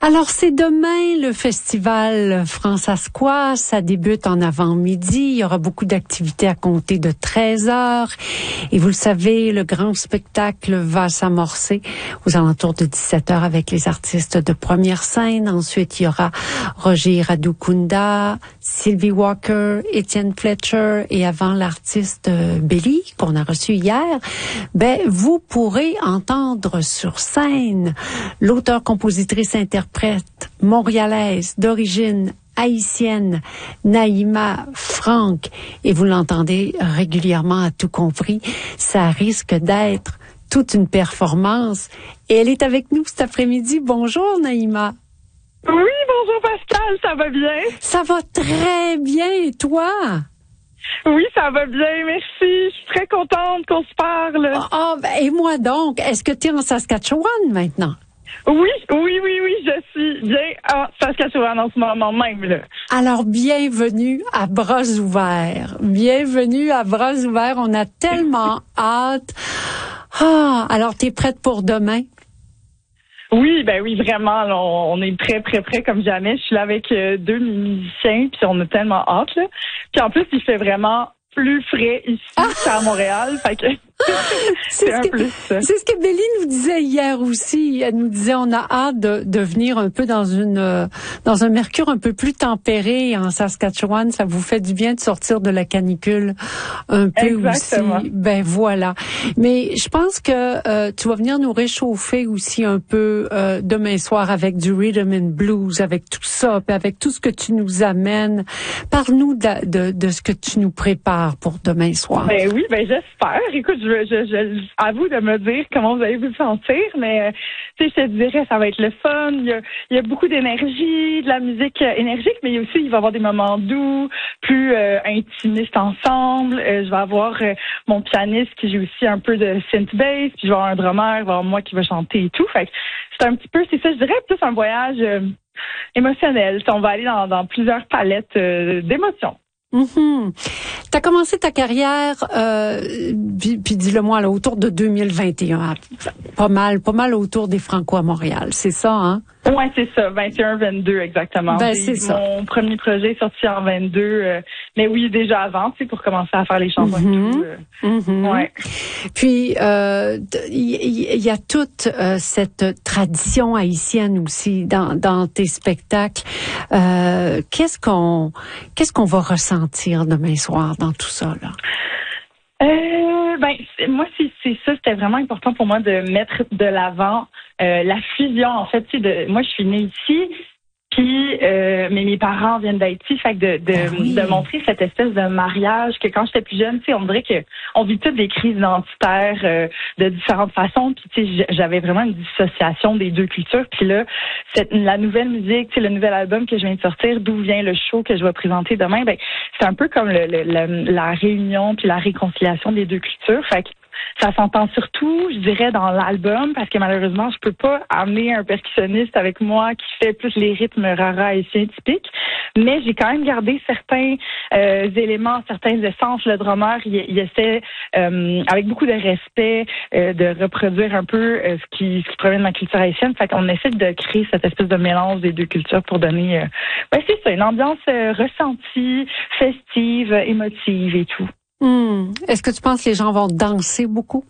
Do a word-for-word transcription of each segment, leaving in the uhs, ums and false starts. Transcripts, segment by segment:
Alors, c'est demain le festival France-Asquoise. Ça débute en avant-midi. Il y aura beaucoup d'activités à compter de treize heures. Et vous le savez, le grand spectacle va s'amorcer aux alentours de dix-sept heures avec les artistes de première scène. Ensuite, il y aura Roger Radukunda, Sylvie Walker, Étienne Fletcher et avant l'artiste Belly qu'on a reçu hier. Ben, vous pourrez entendre sur scène l'auteur, compositrice, interprète montréalaise d'origine haïtienne, Naïma Franck, et vous l'entendez régulièrement à tout compris. Ça risque d'être toute une performance. Et elle est avec nous cet après-midi. Bonjour Naïma. Oui, bonjour Pascal, ça va bien? Ça va très bien, et toi? Oui, ça va bien, merci. Je suis très contente qu'on se parle. Ah, oh, ben, et moi donc, est-ce que tu es en Saskatchewan maintenant? Oui, oui, oui, oui, je suis bien en Saskatchewan en ce moment même, là. Alors, bienvenue à bras ouverts. Bienvenue à bras ouverts. On a tellement hâte. Ah, alors, t'es prête pour demain? Oui, ben oui, vraiment. Là, on, on est très, très, prêt comme jamais. Je suis là avec euh, deux musiciens, puis on a tellement hâte, là. Puis en plus, il fait vraiment plus frais ici ah! qu'à Montréal. Fait que c'est, c'est un que, plus. C'est ce que Belly nous disait hier aussi. Elle nous disait on a hâte de, de venir un peu dans une dans un mercure un peu plus tempéré en Saskatchewan. Ça vous fait du bien de sortir de la canicule un peu. Exactement. Aussi. Ben voilà. Mais je pense que euh, tu vas venir nous réchauffer aussi un peu euh, demain soir avec du rhythm and blues, avec tout ça, puis avec tout ce que tu nous amènes. Parle-nous de, de, de ce que tu nous prépares pour demain soir. Ben oui, ben j'espère. Écoute, je Je, je, je, à vous de me dire comment vous allez vous sentir, mais tu sais, je te dirais, ça va être le fun. Il y a, il y a beaucoup d'énergie, de la musique euh, énergique, mais aussi il va y avoir des moments doux, plus euh, intimistes ensemble. Euh, je vais avoir euh, mon pianiste qui joue aussi un peu de synth bass, puis je vais avoir un drummer, il va y avoir moi qui va chanter et tout. Fait que c'est un petit peu, c'est ça, je dirais, plus un voyage euh, émotionnel. On va aller dans, dans plusieurs palettes euh, d'émotions. Mm-hmm. Tu as commencé ta carrière, euh, puis, puis dis-le-moi, là, autour de deux mille vingt et un, pas mal, pas mal autour des Franco à Montréal, c'est ça, hein? Ouais, c'est ça, vingt et un vingt-deux exactement. Ben, c'est ça. Mon premier projet est sorti en vingt-deux, euh, mais oui, déjà avant, tu sais, pour commencer à faire les chansons mm-hmm. et tout. Euh, mm-hmm. Ouais. Puis, il euh, y, y a toute euh, cette tradition haïtienne aussi dans, dans tes spectacles. Euh, qu'est-ce qu'on, qu'est-ce qu'on va ressentir demain soir dans tout ça, là? Euh, ben, moi, c'est, c'est ça, c'était vraiment important pour moi de mettre de l'avant euh, la fusion, en fait, tu sais, de, moi, je suis née ici, puis euh, mais mes parents viennent d'Haïti, fait que de, de, ah oui. de montrer cette espèce de mariage que quand j'étais plus jeune, tu sais, on dirait que on vit toutes des crises identitaires euh, de différentes façons, puis tu sais, j'avais vraiment une dissociation des deux cultures, puis là, cette, la nouvelle musique, tu sais, le nouvel album que je viens de sortir, d'où vient le show que je vais présenter demain, ben c'est un peu comme le, le, le, la réunion puis la réconciliation des deux cultures, fait que ça s'entend surtout, je dirais, dans l'album, parce que malheureusement, je peux pas amener un percussionniste avec moi qui fait plus les rythmes rara haïtiens typiques, mais j'ai quand même gardé certains euh, éléments, certaines essences. Le drummer, il, il essaie, euh, avec beaucoup de respect, euh, de reproduire un peu euh, ce qui ce qui provient de ma culture haïtienne. Fait qu'on essaie de créer cette espèce de mélange des deux cultures pour donner, euh, ben c'est ça, une ambiance euh, ressentie, festive, émotive et tout. Hum. Est-ce que tu penses que les gens vont danser beaucoup?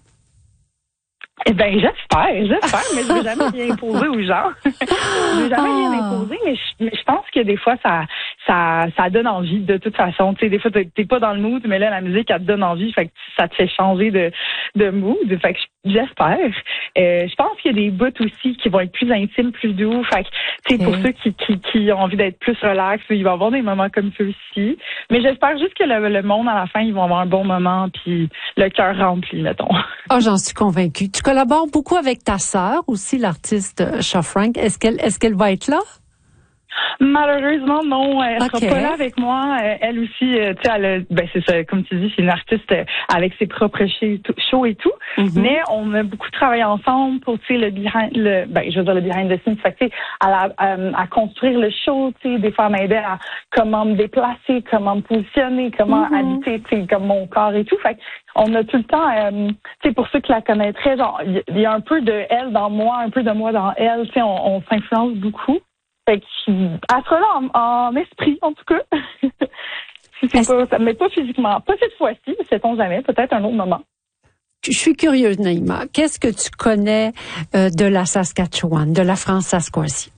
Eh ben, j'espère, j'espère, mais je veux jamais rien imposer aux gens. Je veux jamais rien imposer, mais je, mais je pense que des fois, ça, ça, ça donne envie de toute façon. Tu sais, des fois, t'es pas dans le mood, mais là, la musique, elle te donne envie, fait que ça te fait changer de, de mood. Fait que j'espère. Euh, je pense qu'il y a des bouts aussi qui vont être plus intimes, plus doux. Fait que, tu sais, okay. Pour ceux qui, qui, qui ont envie d'être plus relax, il va y avoir des moments comme ça aussi. Mais j'espère juste que le, le monde, à la fin, ils vont avoir un bon moment, puis le cœur rempli, mettons. Ah, oh, j'en suis convaincue. Tu collabores beaucoup avec ta sœur aussi, l'artiste Cha Frank. Est-ce qu'elle, est-ce qu'elle va être là? Malheureusement, non. Elle okay. sera pas là avec moi. Elle aussi, tu sais, elle a, ben c'est ça, comme tu dis, c'est une artiste avec ses propres shows et tout. Mm-hmm. Mais on a beaucoup travaillé ensemble pour, tu sais, le behind, le, ben je veux dire le behind the scenes. Fait que, tu sais, à, à, à construire le show, tu sais, des fois m'aider à comment me déplacer, comment me positionner, comment mm-hmm. habiter, tu sais, comme mon corps et tout. Fait que on a tout le temps, euh, tu sais, pour ceux qui la connaîtraient, genre, il y, y a un peu de elle dans moi, un peu de moi dans elle. Tu sais, on, on s'influence beaucoup. Fait que elle sera là en, en esprit, en tout cas. si c'est pas, mais pas physiquement. Pas cette fois-ci, sait-on jamais, peut-être un autre moment. Je suis curieuse, Naïma. Qu'est-ce que tu connais euh, de la Saskatchewan, de la France-Saskoisie?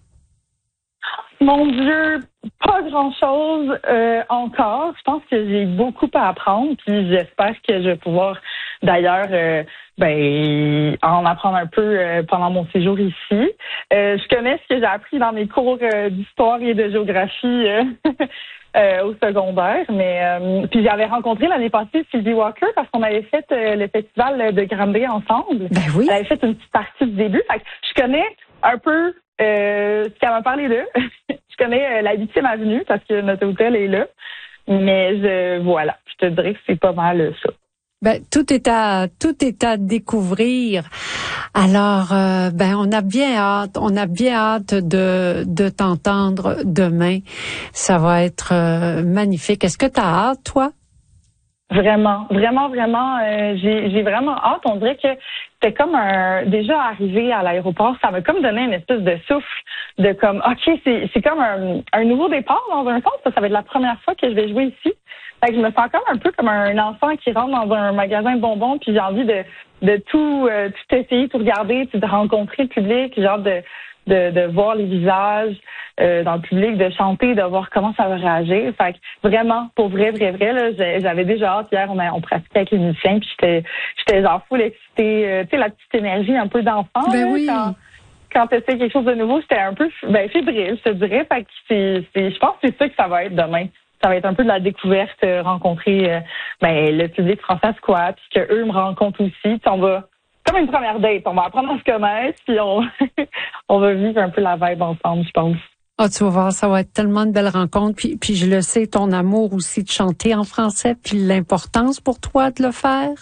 Mon Dieu, pas grand-chose euh, encore. Je pense que j'ai beaucoup à apprendre, puis j'espère que je vais pouvoir, d'ailleurs, euh, ben en apprendre un peu euh, pendant mon séjour ici. Euh, je connais ce que j'ai appris dans mes cours euh, d'histoire et de géographie euh, euh, au secondaire, mais euh, puis j'avais rencontré l'année passée Sylvie Walker parce qu'on avait fait euh, le festival de Granby ensemble. Ben oui. Elle avait fait une petite partie du début. Fait que je connais un peu euh, ce qu'elle m'a parlé d'eux. Je connais euh, la huitième avenue parce que notre hôtel est là. Mais je, voilà, je te dirais que c'est pas mal ça. Ben, tout est à tout est à découvrir. Alors, euh, ben, on a bien hâte, on a bien hâte de de t'entendre demain. Ça va être euh, magnifique. Est-ce que tu as hâte, toi? Vraiment, vraiment, vraiment, euh, j'ai, j'ai vraiment hâte. On dirait que c'était comme un, déjà arrivé à l'aéroport, ça m'a comme donné une espèce de souffle de comme, ok, c'est, c'est comme un, un nouveau départ dans un sens. Ça, ça va être la première fois que je vais jouer ici. Fait que je me sens comme un peu comme un enfant qui rentre dans un magasin de bonbons, puis j'ai envie de, de tout, euh, tout essayer, tout regarder, puis de rencontrer le public, genre de, de, de voir les visages euh, dans le public, de chanter, de voir comment ça va réagir. Fait que vraiment, pour vrai, vrai, vrai, là, j'avais déjà hâte. Hier, on, a, on pratiquait avec les musiciens, puis j'étais, j'étais genre full excitée. Euh, tu sais, la petite énergie un peu d'enfant. Ben là, oui. Quand, quand tu essaies quelque chose de nouveau, j'étais un peu ben, fébrile, je te dirais. Fait que c'est, c'est, je pense que c'est ça que ça va être demain. Ça va être un peu de la découverte, euh, rencontrer euh, ben, le public français-squat, puis qu'eux me rencontrent aussi. Puis on va, comme une première date, on va apprendre à se connaître, puis on, on va vivre un peu la vibe ensemble, je pense. Ah, tu vas voir, ça va être tellement de belles rencontres. Puis, puis je le sais, ton amour aussi de chanter en français, puis l'importance pour toi de le faire.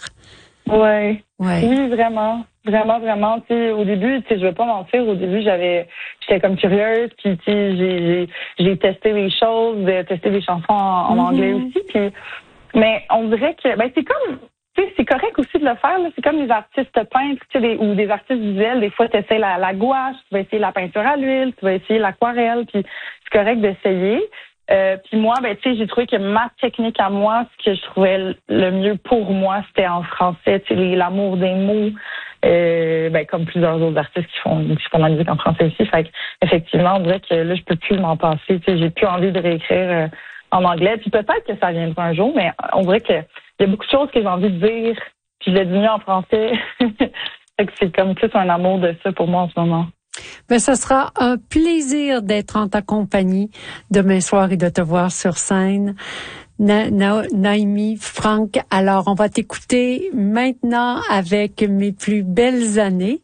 Ouais. Ouais. Oui, vraiment. Vraiment, vraiment. Tu sais, au début, tu sais, je vais pas mentir, au début, j'avais, j'étais comme curieuse, puis tu sais, j'ai, j'ai, j'ai testé des choses, j'ai testé des chansons en, en mm-hmm. anglais aussi, puis, mais on dirait que, ben, c'est comme, tu sais, c'est correct aussi de le faire, là. C'est comme les artistes peintres, tu sais, des, ou des artistes visuels. Des fois, tu essaies la, la gouache, tu vas essayer la peinture à l'huile, tu vas essayer l'aquarelle, puis c'est correct d'essayer. Euh, puis moi, ben tu sais, j'ai trouvé que ma technique à moi, ce que je trouvais le mieux pour moi, c'était en français, tu sais, l'amour des mots, euh, ben comme plusieurs autres artistes qui font qui font de la musique en français aussi. Fait que, effectivement, on dirait que là, je peux plus m'en passer. Tu sais, j'ai plus envie de réécrire euh, en anglais. Puis peut-être que ça viendra un jour, mais on dirait que il y a beaucoup de choses que j'ai envie de dire, puis je l'ai dit mieux en français. Fait que c'est comme plus un amour de ça pour moi en ce moment. Ben, ce sera un plaisir d'être en ta compagnie demain soir et de te voir sur scène. Na, Na, Naomi Franck, alors on va t'écouter maintenant avec Mes plus belles années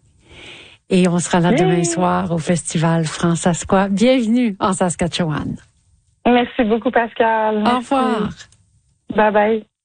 et on sera là yeah. demain soir au Festival France-Saskois. Bienvenue en Saskatchewan. Merci beaucoup, Pascal. Au revoir. Bye bye.